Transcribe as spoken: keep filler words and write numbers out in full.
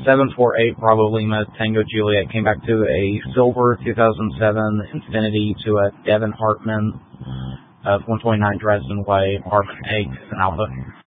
seven four eight Bravo Lima Tango Juliet came back to a silver two thousand seven Infiniti to a Devin Hartman of one twenty-nine Dresden Way, Hartman eight, an Alpha.